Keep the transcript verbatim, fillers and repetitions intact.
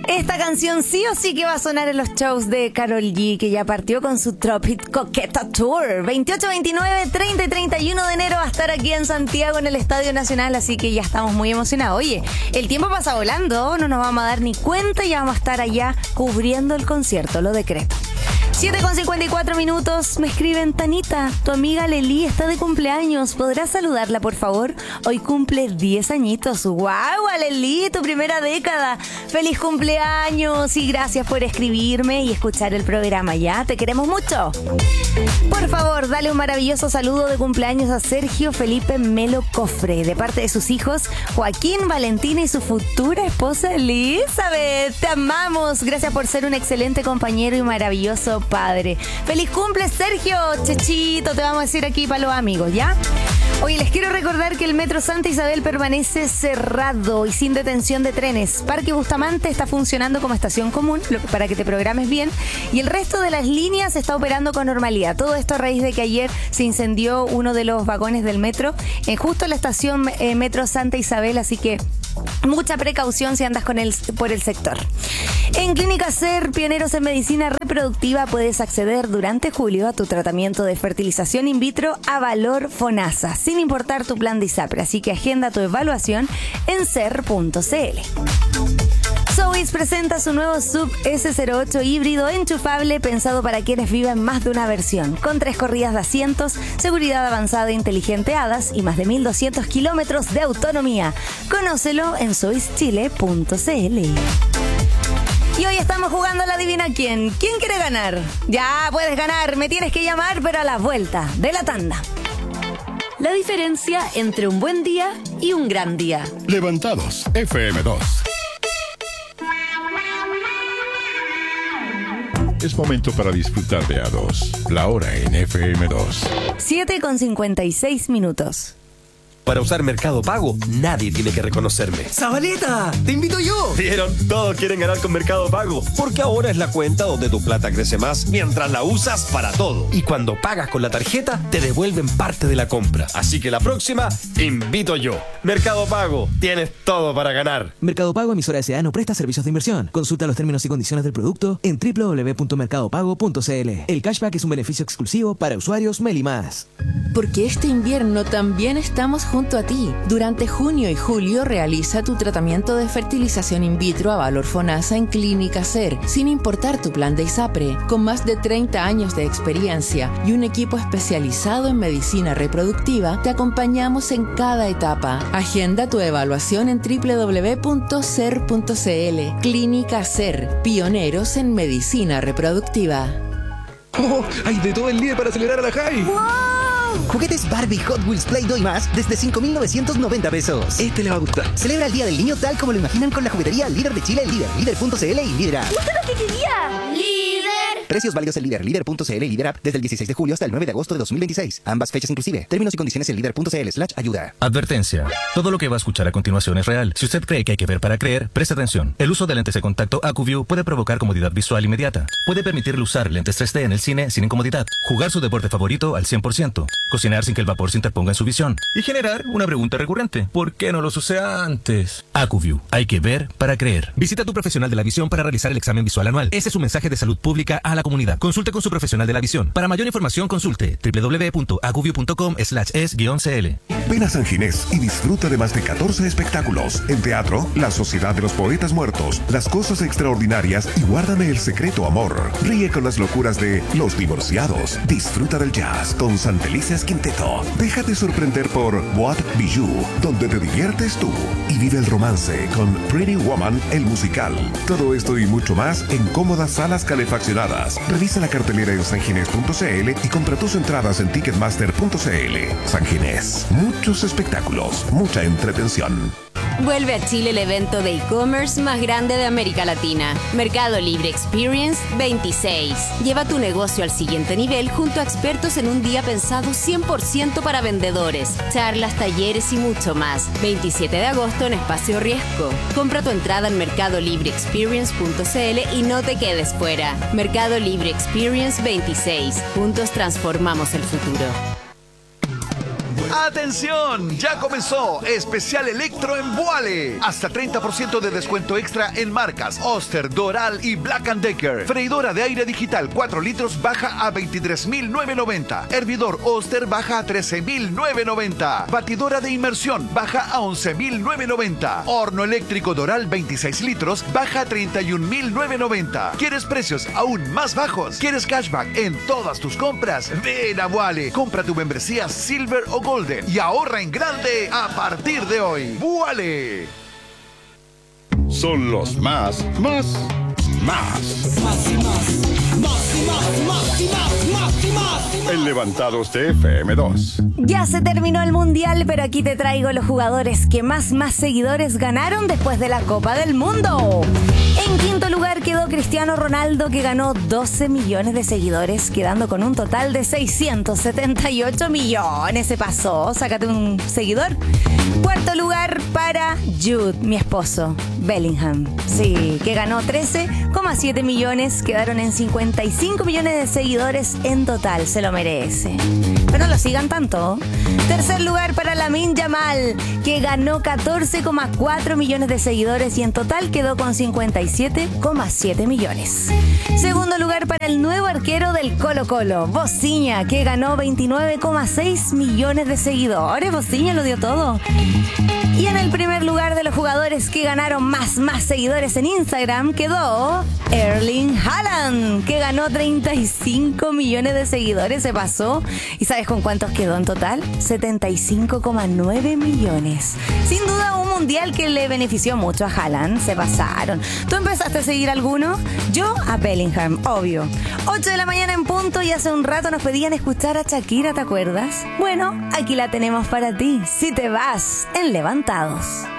Esta canción sí o sí que va a sonar en los shows de Karol G, que ya partió con su Tropic Coqueta Tour. veintiocho, veintinueve, treinta y treinta y uno de enero va a estar aquí en Santiago en el Estadio Nacional, así que ya estamos muy emocionados. Oye, el tiempo pasa volando, no nos vamos a dar ni cuenta y ya vamos a estar allá cubriendo el concierto, lo decreto. siete con cincuenta y cuatro minutos, me escriben: Tanita, tu amiga Leli está de cumpleaños, ¿podrás saludarla por favor? Hoy cumple diez añitos. ¡Guau, Leli, tu primera década! ¡Feliz cumpleaños! Y gracias por escribirme y escuchar el programa, ¿ya? Te queremos mucho. Por favor, dale un maravilloso saludo de cumpleaños a Sergio Felipe Melo Cofre, de parte de sus hijos Joaquín, Valentina y su futura esposa Elizabeth. Te amamos, gracias por ser un excelente compañero y maravilloso padre. ¡Feliz cumple, Sergio! Chechito, te vamos a decir aquí para los amigos, ¿ya? Oye, les quiero recordar que el Metro Santa Isabel permanece cerrado y sin detención de trenes. Parque Bustamante está funcionando como estación común, para que te programes bien, y el resto de las líneas está operando con normalidad. Todo esto a raíz de que ayer se incendió uno de los vagones del metro, en justo la estación eh, Metro Santa Isabel, así que mucha precaución si andas con el, por el sector. En Clínica Ser, pioneros en medicina reproductiva, puedes acceder durante julio a tu tratamiento de fertilización in vitro a valor FONASA, sin importar tu plan de ISAPRE, así que agenda tu evaluación en ser punto c l. Sowis presenta su nuevo Sub ese cero ocho híbrido enchufable pensado para quienes viven más de una versión, con tres corridas de asientos, seguridad avanzada e inteligente H A D A S y más de mil doscientos kilómetros de autonomía. Conócelo en sowis chile punto c l. Y hoy estamos jugando a la Adivina Quién. ¿Quién quiere ganar? Ya puedes ganar, me tienes que llamar, pero a la vuelta de la tanda. La diferencia entre un buen día y un gran día. Levantados, F M dos. Es momento para disfrutar de A dos. La hora en F M dos. siete con cincuenta y seis minutos. Para usar Mercado Pago, nadie tiene que reconocerme. ¡Zabaleta! ¡Te invito yo! ¿Vieron? Todos quieren ganar con Mercado Pago, porque ahora es la cuenta donde tu plata crece más mientras la usas para todo. Y cuando pagas con la tarjeta, te devuelven parte de la compra. Así que la próxima, invito yo. Mercado Pago, tienes todo para ganar. Mercado Pago, emisora S A, no presta servicios de inversión. Consulta los términos y condiciones del producto en doble u doble u doble u punto mercado pago punto c l. El cashback es un beneficio exclusivo para usuarios Meli Más. Porque este invierno también estamos junto a ti. Durante junio y julio realiza tu tratamiento de fertilización in vitro a valor FONASA en Clínica Ser, sin importar tu plan de ISAPRE. Con más de treinta años de experiencia y un equipo especializado en medicina reproductiva, te acompañamos en cada etapa. Agenda tu evaluación en doble u doble u doble u punto ser punto c l. Clínica Ser, pioneros en medicina reproductiva. ¡Oh! ¡Hay de todo el día para celebrar a la Jai! ¡Wow! Juguetes Barbie, Hot Wheels, Play-Doh y más desde cinco mil novecientos noventa pesos. Este le va a gustar. Celebra el Día del Niño tal como lo imaginan con la juguetería Líder de Chile, Líder, líder punto c l y Líder App. ¡Justo lo que quería! ¡Líder! Precios válidos en Líder, líder punto c l y Líder App desde el dieciséis de julio hasta el nueve de agosto de dos mil veintiséis. Ambas fechas inclusive. Términos y condiciones en líder punto c l slash ayuda. Advertencia. Todo lo que va a escuchar a continuación es real. Si usted cree que hay que ver para creer, preste atención. El uso de lentes de contacto AcuView puede provocar comodidad visual inmediata. Puede permitirle usar lentes tres D en el cine sin incomodidad. Jugar su deporte favorito al cien por ciento. Cocinar sin que el vapor se interponga en su visión. Y generar una pregunta recurrente. ¿Por qué no los usé antes? AcuView. Hay que ver para creer. Visita a tu profesional de la visión para realizar el examen visual anual. Ese es un mensaje de salud pública a la comunidad. Consulte con su profesional de la visión. Para mayor información, consulte doble u doble u doble u punto acuview punto com slash es guión c l. Ven a San Ginés y disfruta de más de catorce espectáculos. En teatro, La Sociedad de los Poetas Muertos, Las Cosas Extraordinarias y Guárdame el Secreto Amor. Ríe con las locuras de Los Divorciados. Disfruta del jazz con Santelices Quinteto. Déjate sorprender por Boîte Bijou, donde te diviertes tú. Y vive el romance con Pretty Woman, el musical. Todo esto y mucho más en cómodas salas calefaccionadas. Revisa la cartelera en sanginés punto c l y compra tus entradas en ticketmaster punto c l. San Ginés, muchos espectáculos, mucha entretención. Vuelve a Chile el evento de e-commerce más grande de América Latina, Mercado Libre Experience veintiséis. Lleva tu negocio al siguiente nivel junto a expertos en un día pensado cien por ciento para vendedores, charlas, talleres y mucho más. veintisiete de agosto en Espacio Riesgo. Compra tu entrada en mercado libre experience punto c l y no te quedes fuera. Mercado Libre Experience veintiséis. Juntos transformamos el futuro. ¡Atención! Ya comenzó Especial Electro en Vuale. Hasta treinta por ciento de descuento extra en marcas Oster, Doral y Black and Decker. Freidora de aire digital cuatro litros baja a veintitrés mil novecientos noventa. Hervidor Oster baja a trece mil novecientos noventa. Batidora de inmersión baja a once mil novecientos noventa. Horno eléctrico Doral veintiséis litros baja a treinta y un mil novecientos noventa. ¿Quieres precios aún más bajos? ¿Quieres cashback en todas tus compras? Ven a Vuale. Compra tu membresía Silver o Golden y ahorra en grande a partir de hoy. ¡Vuale! Son los más, más, más. Más y más. Más y más, más y más, más y más. El Levantados de F M dos. Ya se terminó el Mundial, pero aquí te traigo los jugadores que más, más seguidores ganaron después de la Copa del Mundo. En quinto lugar quedó Cristiano Ronaldo, que ganó doce millones de seguidores, quedando con un total de seiscientos setenta y ocho millones. Se pasó, sácate un seguidor. Cuarto lugar para Jude, mi esposo, Bellingham. Sí, que ganó trece coma siete millones, quedaron en cincuenta y cinco millones de seguidores en total. Se lo merece. Pero no lo sigan tanto. Tercer lugar para Lamine Yamal, que ganó catorce coma cuatro millones de seguidores y en total quedó con cincuenta y siete coma siete millones. Segundo lugar para el nuevo arquero del Colo-Colo, Boziña, que ganó veintinueve coma seis millones de seguidores. Boziña lo dio todo. Y en el primer lugar de los jugadores que ganaron más, más seguidores en Instagram quedó Erling Haaland, que ganó treinta y cinco millones de seguidores, se pasó. ¿Y sabes con cuántos quedó en total? setenta y cinco coma nueve millones. Sin duda un mundial que le benefició mucho a Haaland, se pasaron. ¿Tú empezaste a seguir alguno? Yo a Bellingham, obvio. ocho de la mañana en punto y hace un rato nos pedían escuchar a Shakira, ¿te acuerdas? Bueno, aquí la tenemos para ti, Si te vas, en Levantados.